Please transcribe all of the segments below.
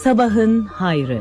Sabahın hayrı.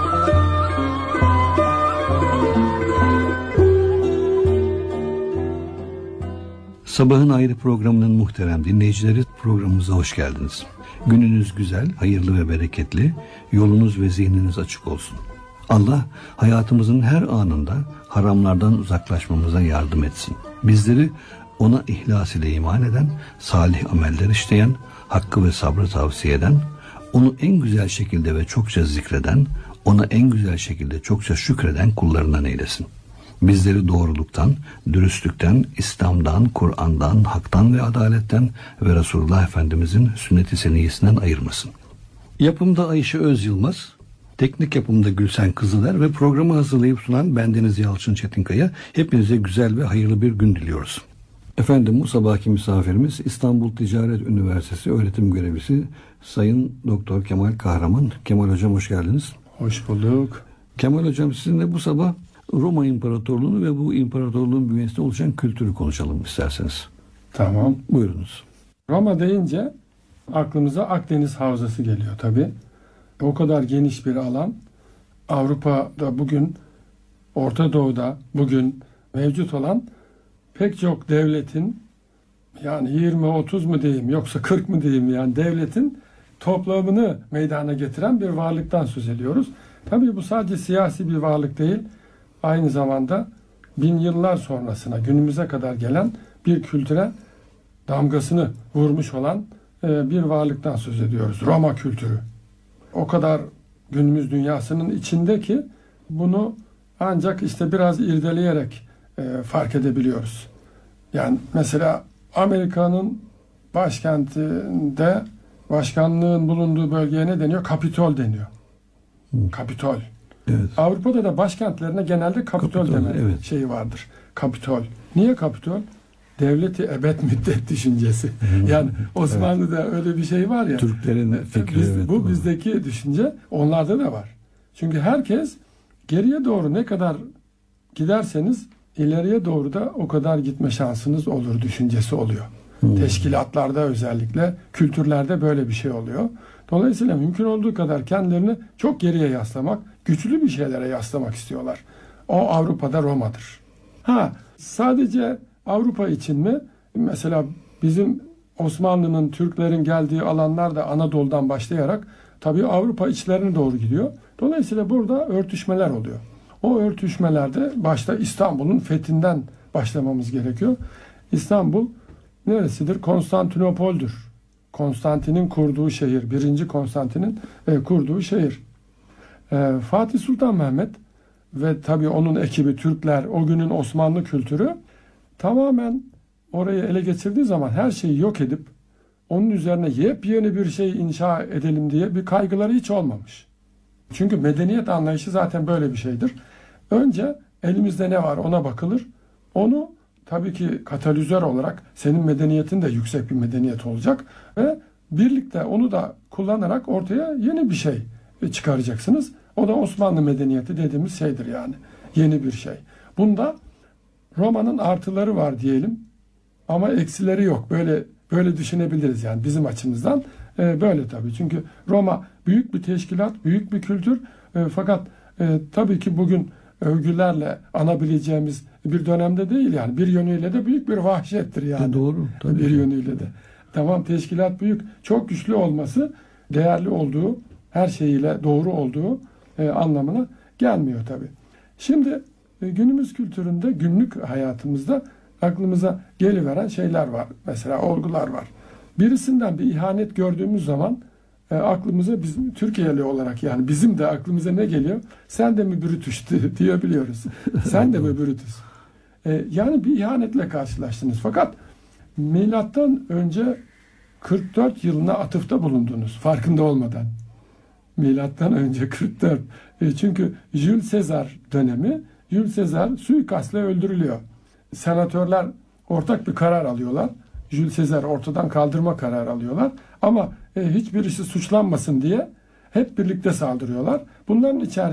Sabahın Hayrı programının muhterem dinleyicileri, programımıza hoş geldiniz. Gününüz güzel, hayırlı ve bereketli, yolunuz ve zihniniz açık olsun. Allah hayatımızın her anında haramlardan uzaklaşmamıza yardım etsin. Bizleri ona ihlas ile iman eden, salih ameller işleyen, hakkı ve sabrı tavsiye eden, onu en güzel şekilde ve çokça zikreden, ona en güzel şekilde çokça şükreden kullarından eylesin. Bizleri doğruluktan, dürüstlükten, İslam'dan, Kur'an'dan, haktan ve adaletten ve Resulullah Efendimizin sünnet-i seniyyesinden ayırmasın. Yapımda Ayşe Özyılmaz, teknik yapımda Gülsen Kızıler ve programı hazırlayıp sunan bendeniz Yalçın Çetinkaya. Hepinize güzel ve hayırlı bir gün diliyoruz. Efendim, bu sabahki misafirimiz İstanbul Ticaret Üniversitesi öğretim görevlisi Sayın Doktor Kemal Kahraman. Kemal Hocam, hoş geldiniz. Hoş bulduk. Kemal Hocam, sizinle bu sabah Roma İmparatorluğu'nu ve bu imparatorluğun bünyesinde oluşan kültürü konuşalım isterseniz. Tamam. Buyurunuz. Roma deyince aklımıza Akdeniz Havzası geliyor tabii. O kadar geniş bir alan. Avrupa'da bugün, Orta Doğu'da bugün mevcut olan pek çok devletin, yani 20-30 mu diyeyim yoksa 40 mı diyeyim, yani devletin toplamını meydana getiren bir varlıktan söz ediyoruz. Tabii bu sadece siyasi bir varlık değil, aynı zamanda bin yıllar sonrasına, günümüze kadar gelen bir kültüre damgasını vurmuş olan bir varlıktan söz ediyoruz. Roma kültürü. O kadar günümüz dünyasının içinde ki bunu ancak işte biraz irdeleyerek fark edebiliyoruz. Yani mesela Amerika'nın başkentinde, başkanlığın bulunduğu bölgeye ne deniyor? Kapitol deniyor. Kapitol. Evet. Avrupa'da da başkentlerine genelde Kapitol deme evet. şeyi vardır. Kapitol. Niye Kapitol? Devleti ebed müddet düşüncesi. Yani Osmanlı'da öyle bir şey var ya. Türklerin fikri. Bu bizdeki düşünce onlarda da var. Çünkü herkes geriye doğru ne kadar giderseniz ileriye doğru da o kadar gitme şansınız olur düşüncesi oluyor. Teşkilatlarda, özellikle kültürlerde böyle bir şey oluyor. Dolayısıyla mümkün olduğu kadar kendilerini çok geriye yaslamak, güçlü bir şeylere yaslamak istiyorlar. O Avrupa'da Roma'dır. Sadece Avrupa için mi? Mesela bizim Osmanlı'nın, Türklerin geldiği alanlar da Anadolu'dan başlayarak tabii Avrupa içlerine doğru gidiyor. Dolayısıyla burada örtüşmeler oluyor. O örtüşmelerde başta İstanbul'un fethinden başlamamız gerekiyor. İstanbul neresidir? Konstantinopol'dür. Konstantin'in kurduğu şehir. 1. Konstantin'in kurduğu şehir. Fatih Sultan Mehmet ve tabii onun ekibi Türkler, o günün Osmanlı kültürü tamamen orayı ele geçirdiği zaman her şeyi yok edip onun üzerine yepyeni bir şey inşa edelim diye bir kaygıları hiç olmamış. Çünkü medeniyet anlayışı zaten böyle bir şeydir. Önce elimizde ne var ona bakılır. Onu tabii ki katalizör olarak, senin medeniyetin de yüksek bir medeniyet olacak ve birlikte onu da kullanarak ortaya yeni bir şey çıkaracaksınız. O da Osmanlı medeniyeti dediğimiz şeydir yani. Yeni bir şey. Bunda Roma'nın artıları var diyelim ama eksileri yok. Böyle düşünebiliriz yani bizim açımızdan. Böyle tabii. Çünkü Roma büyük bir teşkilat, büyük bir kültür. Fakat tabii ki bugün övgülerle anabileceğimiz bir dönemde değil yani. Bir yönüyle de büyük bir vahşettir yani. Doğru. Tabii. Bir yönüyle de. Tamam, teşkilat büyük. Çok güçlü olması değerli olduğu, her şeyiyle doğru olduğu anlamına gelmiyor tabii. Şimdi günümüz kültüründe, günlük hayatımızda aklımıza geliveren şeyler var. Mesela olgular var. Birisinden bir ihanet gördüğümüz zaman aklımıza, bizim Türkiye'li olarak yani bizim de aklımıza ne geliyor? Sen de mi Brutus diyebiliyoruz. Sen de mi Brutus? Yani bir ihanetle karşılaştınız. Fakat milattan önce 44 yılına atıfta bulundunuz farkında olmadan. Milattan önce 44. Çünkü Jules Caesar dönemi, Jules Caesar suikastla öldürülüyor. Senatörler ortak bir karar alıyorlar. Jules Caesar ortadan kaldırma kararı alıyorlar. Ama hiçbirisi suçlanmasın diye hep birlikte saldırıyorlar. Bunların içerisinde